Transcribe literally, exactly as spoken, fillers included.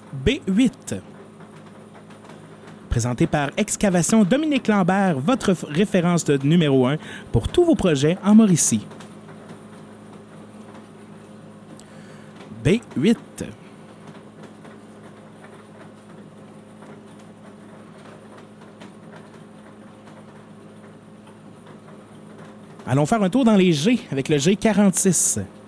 B huit. Présenté par Excavation Dominique Lambert, votre f- référence de numéro un pour tous vos projets en Mauricie. B huit. Allons faire un tour dans les G avec le G quarante-six.